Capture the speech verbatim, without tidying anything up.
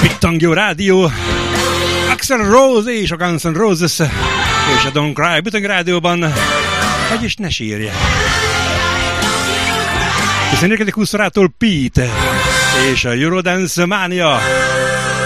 Pittangó Rádió, Axl Rose és a Guns N' Roses, és a Don't Cry Bitang Rádióban, vagyis ne sírj. Köszönjük a Kuszorától Pete, és a Eurodance Mania.